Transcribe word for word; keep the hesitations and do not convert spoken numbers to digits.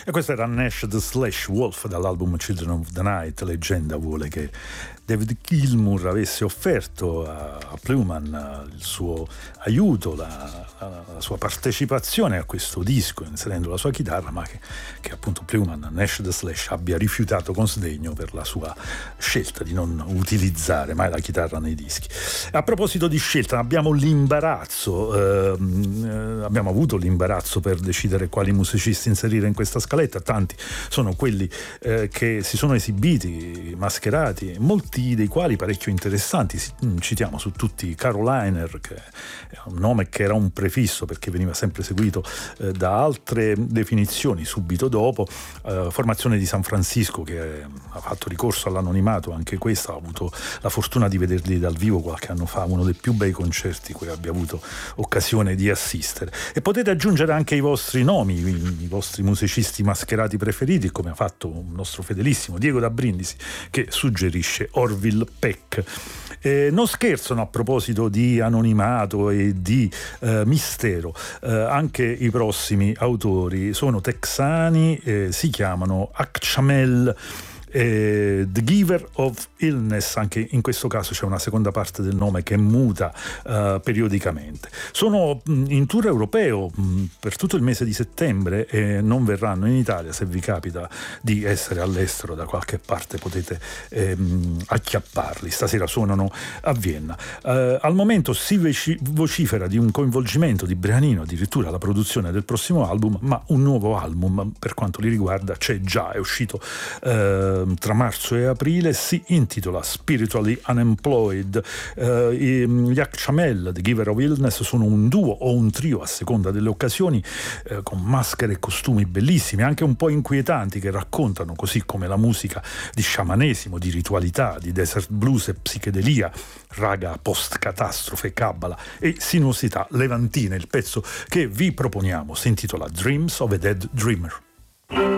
E questo era Nash the Slash Wolf dall'album Children of the Night. Leggenda vuole che David Gilmour avesse offerto a, a Plewman il suo aiuto, la, la, la sua partecipazione a questo disco inserendo la sua chitarra, ma che, che appunto Plewman, Nash the Slash, abbia rifiutato con sdegno per la sua scelta di non utilizzare mai la chitarra nei dischi. A proposito di scelta, abbiamo l'imbarazzo, ehm, abbiamo avuto l'imbarazzo per decidere quali musicisti inserire in questa scaletta. Tanti sono quelli eh, che si sono esibiti mascherati, molti dei quali parecchio interessanti. Citiamo su tutti Caroliner, che è un nome che era un prefisso perché veniva sempre seguito eh, da altre definizioni subito dopo. Eh, formazione di San Francisco che ha fatto ricorso all'anonimato, anche questa ho avuto la fortuna di vederli dal vivo qualche anno fa, uno dei più bei concerti cui abbia avuto occasione di assistere. E potete aggiungere anche i vostri nomi, i, i vostri musicisti mascherati preferiti, come ha fatto un nostro fedelissimo Diego da Brindisi, che suggerisce Orville Peck. Eh, non scherzano a proposito di anonimato e di eh, mistero, eh, anche i prossimi autori sono texani, eh, si chiamano Akchamel, eh, The Giver of Illness. Anche in questo caso c'è una seconda parte del nome che muta uh, periodicamente. Sono mh, in tour europeo mh, per tutto il mese di settembre e non verranno in Italia. Se vi capita di essere all'estero da qualche parte potete ehm, acchiapparli. Stasera suonano a Vienna. Uh, al momento si vocifera di un coinvolgimento di Brianino addirittura alla produzione del prossimo album, ma un nuovo album per quanto li riguarda c'è già, è uscito uh, tra marzo e aprile, si intitola Spiritually Unemployed. Uh, gli Akchamel, The Giver of Illness, sono un duo o un trio a seconda delle occasioni, uh, con maschere e costumi bellissimi, anche un po' inquietanti, che raccontano, così come la musica, di sciamanesimo, di ritualità, di desert blues e psichedelia, raga post-catastrofe, cabala e sinuosità levantina. Il pezzo che vi proponiamo si intitola Dreams of a Dead Dreamer.